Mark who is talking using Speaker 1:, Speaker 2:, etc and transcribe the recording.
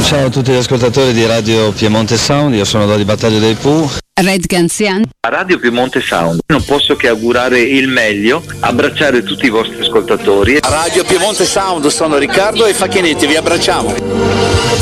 Speaker 1: Ciao a tutti gli ascoltatori di Radio Piemonte Sound, io sono Dodi Battaglio dei Pooh.
Speaker 2: Red Ganzian.
Speaker 3: A Radio Piemonte Sound non posso che augurare il meglio, abbracciare tutti i vostri ascoltatori.
Speaker 4: A Radio Piemonte Sound sono Riccardo e Facchinetti, vi abbracciamo.